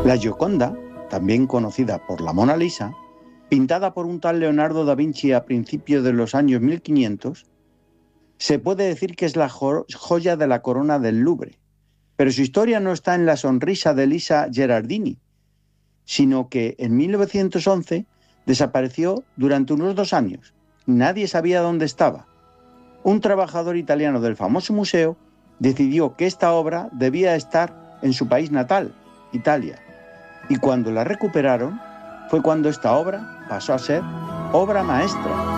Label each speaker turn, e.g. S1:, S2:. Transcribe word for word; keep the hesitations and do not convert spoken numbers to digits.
S1: La Gioconda, también conocida por la Mona Lisa, pintada por un tal Leonardo da Vinci a principios de los años mil quinientos, se puede decir que es la jo- joya de la corona del Louvre. Pero su historia no está en la sonrisa de Lisa Gherardini, sino que en mil novecientos once desapareció durante unos dos años. Nadie sabía dónde estaba. Un trabajador italiano del famoso museo decidió que esta obra debía estar en su país natal, Italia. Y cuando la recuperaron, fue cuando esta obra pasó a ser obra maestra.